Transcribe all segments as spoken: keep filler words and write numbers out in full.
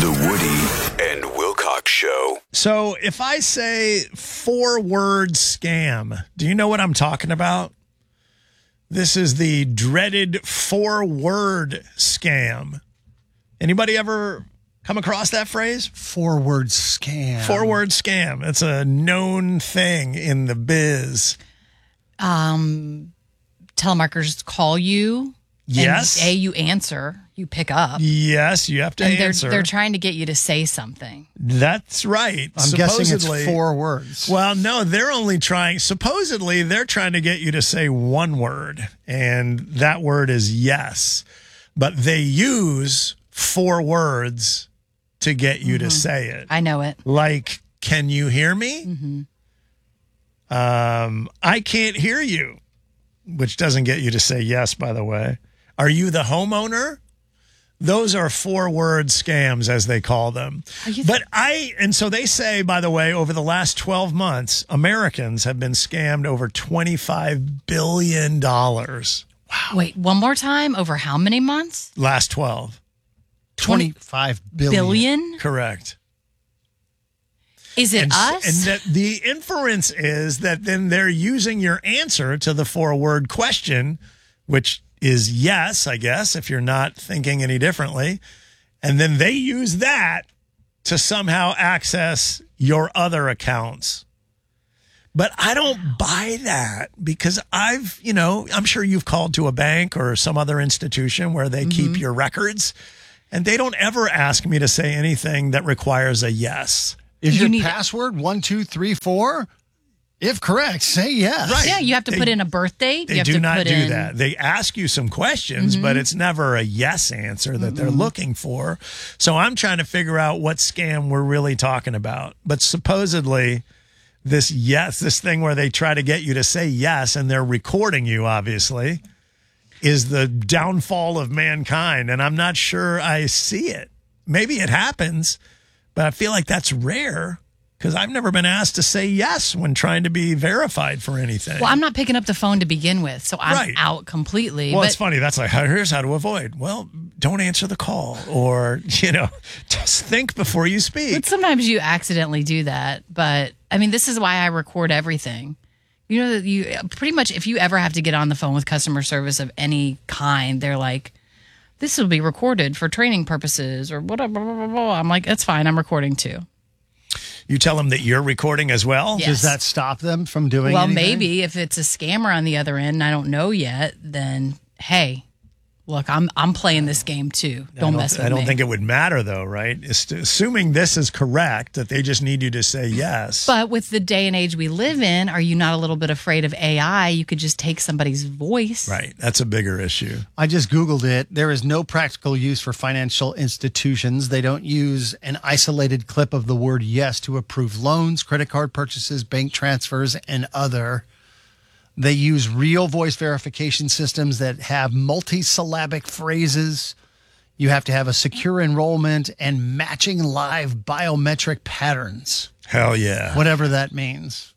The Woody and Wilcox Show. So if I say four-word scam, do you know what I'm talking about? This is the dreaded four-word scam. Anybody ever come across that phrase? Four-word scam. Four-word scam. It's a known thing in the biz. Um, telemarketers call you. Yes. And A, you answer. You pick up. Yes, you have to and they're, answer. They're trying to get you to say something. That's right. I'm guessing it's four words. Well, no, they're only trying, supposedly, they're trying to get you to say one word, and that word is yes. But they use four words to get you mm-hmm. to say it. I know it. Like, can you hear me? Mm-hmm. Um, I can't hear you, which doesn't get you to say yes, by the way. Are you the homeowner? Those are four-word scams, as they call them. Th- but I, and so they say, by the way, over the last twelve months, Americans have been scammed over twenty-five billion dollars. Wow. Wait, one more time? Over how many months? Last twelve. twenty-five billion. Billion? Correct. Is it and, us? And that the inference is that then they're using your answer to the four-word question, which is yes, I guess, if you're not thinking any differently. And then they use that to somehow access your other accounts. But I don't buy that because I've, you know, I'm sure you've called to a bank or some other institution where they mm-hmm. keep your records, and they don't ever ask me to say anything that requires a yes. Is you your need password one, two, three, four? If correct, say yes. Right. Yeah, you have to they, put in a birth date. They you have do to not put do in... that. They ask you some questions, mm-hmm. but it's never a yes answer that mm-hmm. they're looking for. So I'm trying to figure out what scam we're really talking about. But supposedly, this yes, this thing where they try to get you to say yes, and they're recording you, obviously, is the downfall of mankind. And I'm not sure I see it. Maybe it happens, but I feel like that's rare. Because I've never been asked to say yes when trying to be verified for anything. Well, I'm not picking up the phone to begin with, so I'm right. out completely. Well, but- it's funny. That's like, here's how to avoid. Well, don't answer the call, or, you know, just think before you speak. But sometimes you accidentally do that. But, I mean, this is why I record everything. You know, that you pretty much, if you ever have to get on the phone with customer service of any kind, they're like, this will be recorded for training purposes or whatever. Blah, blah, blah. I'm like, it's fine. I'm recording too. You tell them that you're recording as well? Yes. Does that stop them from doing well, anything? Well, maybe if it's a scammer on the other end and I don't know yet, then, hey, look, I'm I'm playing this game too. Don't, don't mess with me. I don't me. think it would matter, though, right? It's, assuming this is correct, that they just need you to say yes. But with the day and age we live in, are you not a little bit afraid of A I? You could just take somebody's voice. Right. That's a bigger issue. I just Googled it. There is no practical use for financial institutions. They don't use an isolated clip of the word yes to approve loans, credit card purchases, bank transfers, and other. They use real voice verification systems that have multi-syllabic phrases. You have to have a secure enrollment and matching live biometric patterns. Hell yeah. Whatever that means.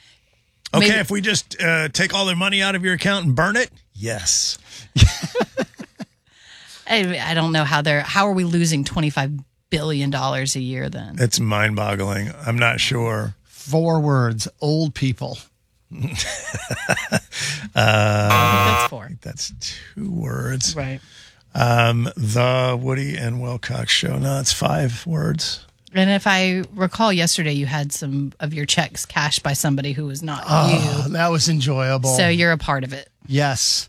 Okay, Maybe- if we just uh, take all their money out of your account and burn it, yes. I, I don't know how they're, how are we losing twenty-five billion dollars a year then? It's mind-boggling. I'm not sure. Four words, old people. uh, I think that's four. I think that's two words. Right. Um, the Woody and Wilcox Show. No, it's five words. And if I recall yesterday, you had some of your checks cashed by somebody who was not Oh, you. that was enjoyable. So you're a part of it. Yes.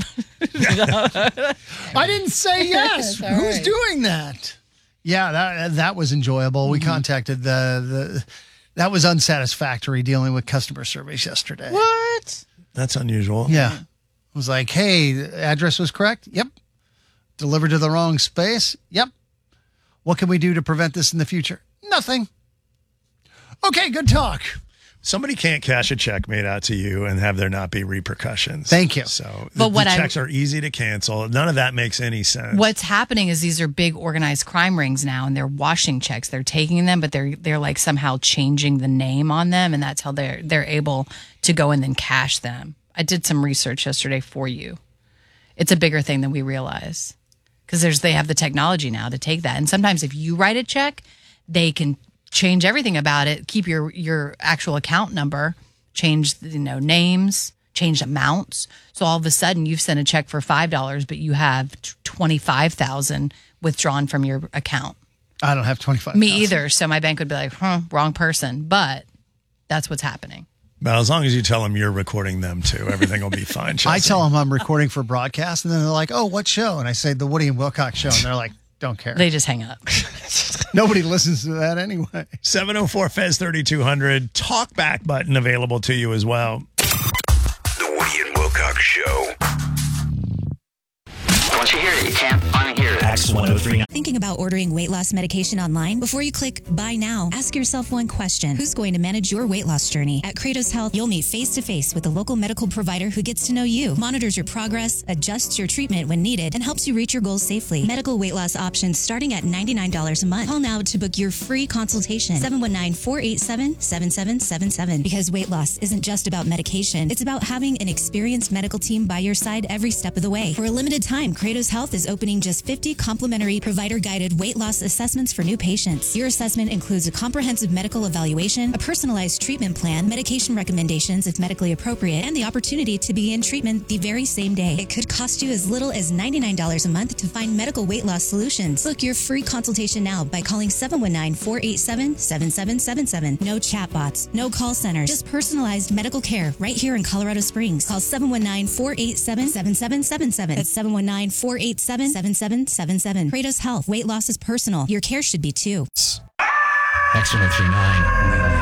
I didn't say yes. Who's right. doing that? Yeah, that that was enjoyable. Mm-hmm. We contacted the the. That was unsatisfactory dealing with customer service yesterday. What? That's unusual. Yeah. It was like, hey, the address was correct? Yep. Delivered to the wrong space? Yep. What can we do to prevent this in the future? Nothing. Okay, good talk. Somebody can't cash a check made out to you and have there not be repercussions. Thank you. So But the, what the I- checks are easy to cancel. None of that makes any sense. What's happening is these are big organized crime rings now, and they're washing checks. They're taking them, but they're they're like somehow changing the name on them, and that's how they're they're able to go and then cash them. I did some research yesterday for you. It's a bigger thing than we realize. because there's they have the technology now to take that. And sometimes if you write a check, they can change everything about it, keep your your actual account number, change you know names, change amounts. So all of a sudden you've sent a check for five dollars, but you have twenty-five thousand withdrawn from your account. I don't have twenty-five. Me either. So my bank would be like, huh, wrong person. But that's what's happening. Well, as long as you tell them you're recording them too, everything will be fine. Chelsea. I tell them I'm recording for broadcast, and then they're like, "Oh, what show?" And I say, "The Woody and Wilcox Show," and they're like, "Don't care." They just hang up. Nobody listens to that anyway. seven oh four F E Z thirty-two hundred talkback button available to you as well. The Woody and Wilcox Show. Once you hear it, you can't unhear it. X one oh three. Thinking about ordering weight loss medication online? Before you click buy now, ask yourself one question. Who's going to manage your weight loss journey? At Kratos Health, you'll meet face-to-face with a local medical provider who gets to know you, monitors your progress, adjusts your treatment when needed, and helps you reach your goals safely. Medical weight loss options starting at ninety-nine dollars a month. Call now to book your free consultation. seven one nine, four eight seven, seven seven seven seven. Because weight loss isn't just about medication. It's about having an experienced medical team by your side every step of the way. For a limited time, Kratos Health is opening just fifty complimentary provider-guided weight loss assessments for new patients. Your assessment includes a comprehensive medical evaluation, a personalized treatment plan, medication recommendations if medically appropriate, and the opportunity to begin treatment the very same day. It could cost you as little as ninety-nine dollars a month to find medical weight loss solutions. Book your free consultation now by calling seven one nine, four eight seven, seven seven seven seven. No chatbots, no call centers, just personalized medical care right here in Colorado Springs. Call seven one nine, four eight seven, seven seven seven seven. That's seven one nine, four eight seven, seven seven seven seven. Kratos Health. Weight loss is personal. Your care should be too. X one oh three nine.